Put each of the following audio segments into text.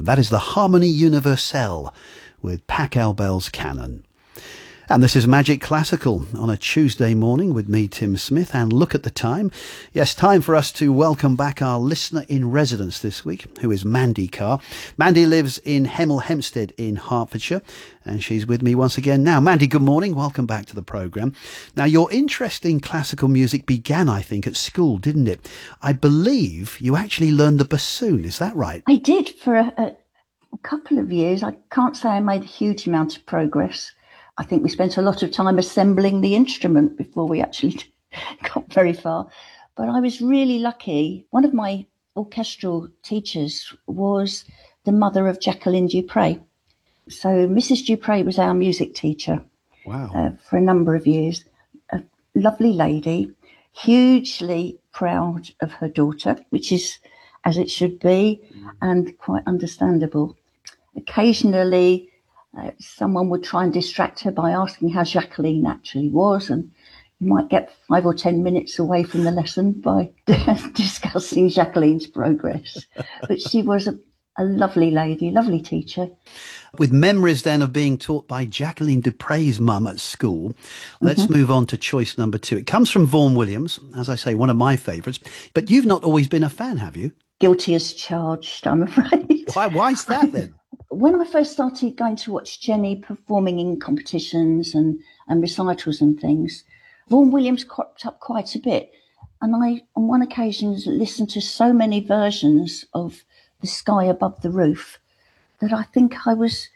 That is the Harmonie Universelle with Pachelbel's Canon. And this is Magic Classical on a Tuesday morning with me, Tim Smith, and look at the time. Yes, time for us to welcome back our listener in residence this week, who is Mandy Carr. Mandy lives in Hemel Hempstead in Hertfordshire, and she's with me once again now. Mandy, good morning. Welcome back to the programme. Now, your interest in classical music began, I think, at school, didn't it? I believe you actually learned the bassoon. Is that right? I did for a couple of years. I can't say I made a huge amount of progress. I think we spent a lot of time assembling the instrument before we actually got very far. But I was really lucky. One of my orchestral teachers was the mother of Jacqueline Dupre. So Mrs. Dupre was our music teacher. Wow. For a number of years. A lovely lady, hugely proud of her daughter, which is as it should be, and quite understandable. Occasionally, someone would try and distract her by asking how Jacqueline actually was, and you might get 5 or 10 minutes away from the lesson by discussing Jacqueline's progress. But she was a lovely lady, lovely teacher. With memories then of being taught by Jacqueline Dupre's mum at school, let's move on to choice number 2. It comes from Vaughan Williams, as I say, one of my favourites. But you've not always been a fan, have you? Guilty as charged, I'm afraid. Why's that then? When I first started going to watch Jenny performing in competitions and recitals and things, Vaughan Williams cropped up quite a bit. And I, on one occasion, listened to so many versions of The Sky Above the Roof that I think I was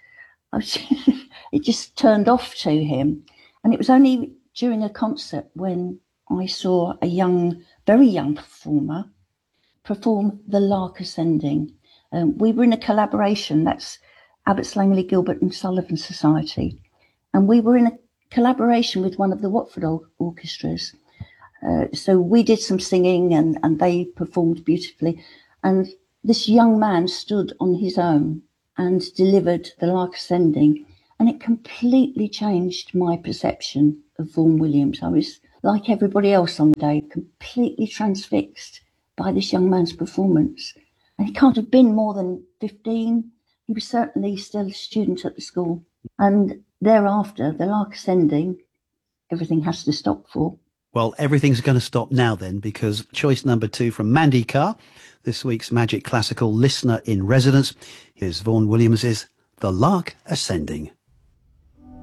it just turned off to him. And it was only during a concert when I saw a very young performer perform The Lark Ascending. We were in a collaboration, that's Abbots Langley Gilbert and Sullivan Society, and we were in a collaboration with one of the Watford orchestras. So we did some singing and they performed beautifully. And this young man stood on his own and delivered The Lark Ascending, and it completely changed my perception of Vaughan Williams. I was, like everybody else on the day, completely transfixed by this young man's performance. And he can't have been more than 15. He was certainly still a student at the school. And thereafter, The Lark Ascending, everything has to stop for. Well, everything's going to stop now then, because choice number 2 from Mandy Carr, this week's Magic Classical listener in residence, is Vaughan Williams's The Lark Ascending.